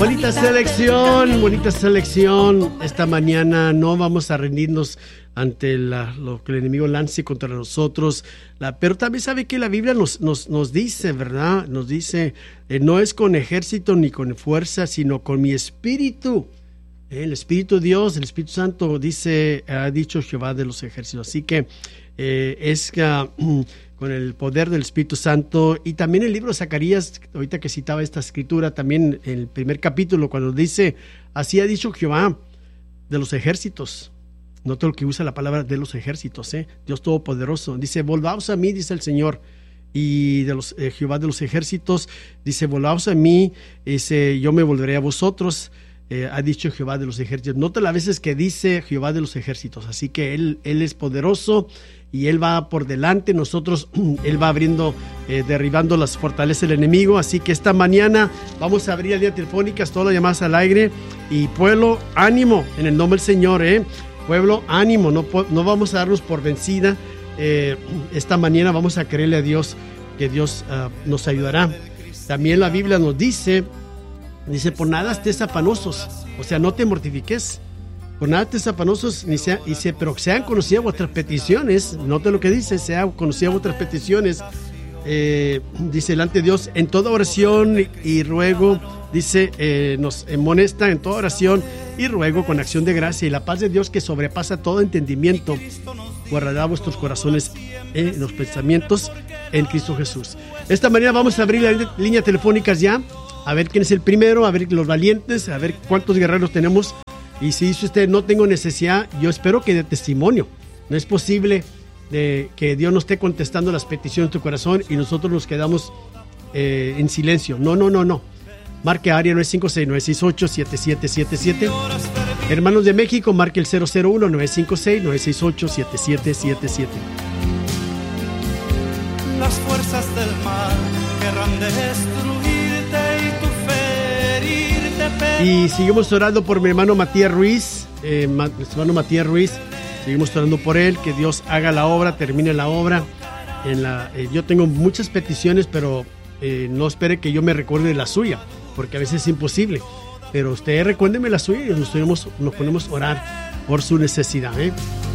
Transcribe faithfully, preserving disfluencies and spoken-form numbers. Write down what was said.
Bonita selección, bonita selección. Esta mañana no vamos a rendirnos ante la, lo que el enemigo lance contra nosotros. La, pero también sabe que la Biblia nos, nos, nos dice, ¿verdad? Nos dice, eh, no es con ejército ni con fuerza, sino con mi espíritu. Eh, el Espíritu de Dios, el Espíritu Santo, dice, ha dicho Jehová de los ejércitos. Así que eh, es uh, con el poder del Espíritu Santo. Y también el libro de Zacarías, ahorita que citaba esta escritura, también en el primer capítulo, cuando dice, así ha dicho Jehová de los ejércitos. Note lo que usa la palabra de los ejércitos, ¿eh? Dios Todopoderoso. Dice, volvaos a mí, dice el Señor. Y de los eh, Jehová de los ejércitos, dice, volvaos a mí, dice, yo me volveré a vosotros. Eh, ha dicho Jehová de los ejércitos. Nota las veces que dice Jehová de los ejércitos. Así que Él, él es poderoso y Él va por delante. Nosotros, Él va abriendo, eh, derribando las fortalezas del enemigo. Así que esta mañana vamos a abrir las líneas telefónicas, todas las llamadas al aire. Y pueblo, ánimo, en el nombre del Señor, ¿eh? Pueblo, ánimo, no, no vamos a darnos por vencida. Eh, esta mañana vamos a creerle a Dios que Dios uh, nos ayudará. También la Biblia nos dice, dice, por nada estés afanosos, o sea, no te mortifiques, por nada estés afanosos, ni sea, dice, pero sean conocidas vuestras peticiones, note lo que dice, sean conocidas vuestras peticiones, eh, dice delante de Dios, en toda oración y, y ruego, dice, eh, nos amonesta en toda oración y ruego con acción de gracia, y la paz de Dios que sobrepasa todo entendimiento, guardará vuestros corazones en los pensamientos en Cristo Jesús. Esta mañana vamos a abrir las líneas telefónicas ya, a ver quién es el primero, a ver los valientes, a ver cuántos guerreros tenemos. Y si dice usted, no tengo necesidad, yo espero que dé testimonio. No es posible de que Dios no esté contestando las peticiones de tu corazón y nosotros nos quedamos eh, en silencio. No, no, no, no. Marque área nueve cinco seis, nueve seis ocho, siete siete siete siete. Hermanos de México, marque el cero cero uno, nueve cinco seis, nueve seis ocho, siete siete siete siete. Las fuerzas del mal querrán destruirte y tu ferirte, pero... Y seguimos orando por mi hermano Matías Ruiz, eh, mi hermano Matías Ruiz, seguimos orando por él, que Dios haga la obra, termine la obra. En la, eh, yo tengo muchas peticiones, pero eh, no espere que yo me recuerde la suya, porque a veces es imposible. Pero usted recuérdeme la suya y nos, nos ponemos a orar por su necesidad, ¿eh?